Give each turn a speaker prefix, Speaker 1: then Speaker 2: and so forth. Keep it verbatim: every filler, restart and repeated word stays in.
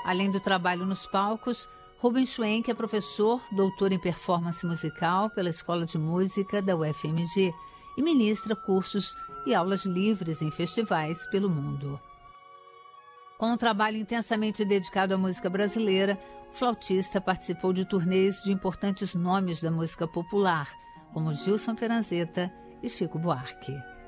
Speaker 1: Além do trabalho nos palcos, Rubem Schwenk é professor, doutor em performance musical pela Escola de Música da U F M G e ministra cursos e aulas livres em festivais pelo mundo. Com um trabalho intensamente dedicado à música brasileira, o flautista participou de turnês de importantes nomes da música popular, como Gilson Peranzeta e Chico Buarque.